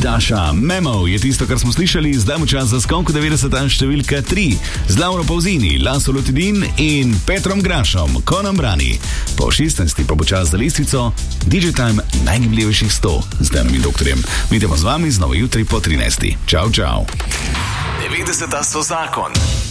Daša Memo je tisto, kar smo slišali, zdaj mu čas za skonku 90. številka 3 z Lauro Pauzini, Laso Lotidin in Petrom Grašom, ko nam brani. Po 16. pa bo čas za listvico DJ Time najgibljivejših 100 z Denom in doktorjem. Mi idemo z vami znova jutri po 13. Čau, čau. 90. so zakon.